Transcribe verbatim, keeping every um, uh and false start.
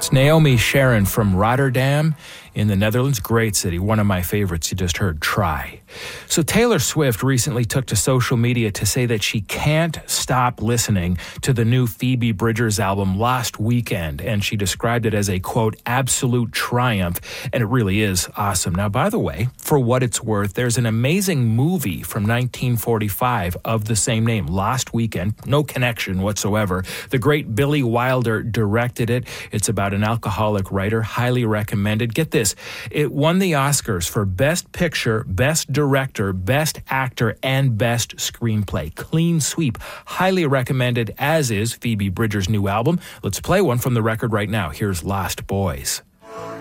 It's Naomi Sharon from Rotterdam in the Netherlands. Great city. One of my favorites you just heard, Try. So Taylor Swift recently took to social media to say that she can't stop listening to the new Phoebe Bridgers album Last Weekend, and she described it as a, quote, absolute triumph, and it really is awesome. Now, by the way, for what it's worth, there's an amazing movie from nineteen forty-five of the same name, Last Weekend, no connection whatsoever. The great Billy Wilder directed it. It's about an alcoholic writer, highly recommended. Get this, it won the Oscars for Best Picture, Best Director, Best Actor, and Best Screenplay. Clean sweep. Highly recommended, as is Phoebe Bridgers' new album. Let's play one from the record right now. Here's Lost Boys.